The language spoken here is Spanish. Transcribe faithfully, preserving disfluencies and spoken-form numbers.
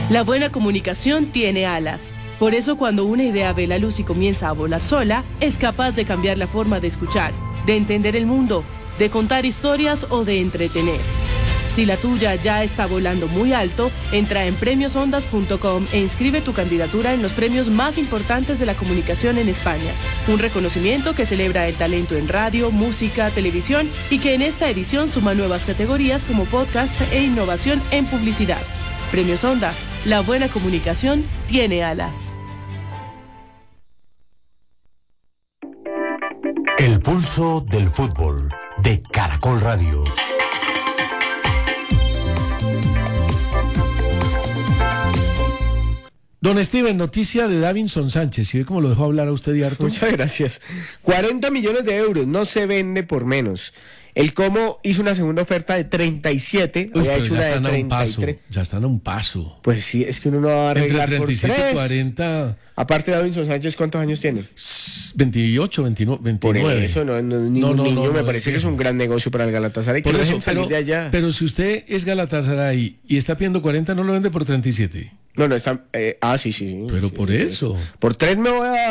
La buena comunicación tiene alas. Por eso cuando una idea ve la luz y comienza a volar sola, es capaz de cambiar la forma de escuchar, de entender el mundo, de contar historias o de entretener. Si la tuya ya está volando muy alto, entra en premios ondas punto com e inscribe tu candidatura en los premios más importantes de la comunicación en España. Un reconocimiento que celebra el talento en radio, música, televisión y que en esta edición suma nuevas categorías como podcast e innovación en publicidad. Premios Ondas, la buena comunicación tiene alas. El pulso del fútbol de Caracol Radio. Don Steven, noticia de Davinson Sánchez. ¿Sí ve cómo lo dejó hablar a usted y harto? Muchas gracias. cuarenta millones de euros, no se vende por menos. El Como hizo una segunda oferta de treinta y siete, Uy, había pero hecho ya una de están a un treinta y tres. paso, ya están a un paso. Pues sí, es que uno no va a arreglar Entre treinta y siete por y tres. cuarenta, Aparte de Davinson Sánchez, ¿cuántos años tiene? veintiocho, veintinueve, Por veintinueve. eso, no, no, ningún No, no, niño, no, me no, parece es que es un viejo. gran negocio para el Galatasaray. Que Por lo eso, dejen salir pero, de allá. pero si usted es Galatasaray y está pidiendo cuarenta, no lo vende por treinta y siete. No, no, está... Eh, ah, sí, sí. Pero sí, por sí. eso. Por tres me voy a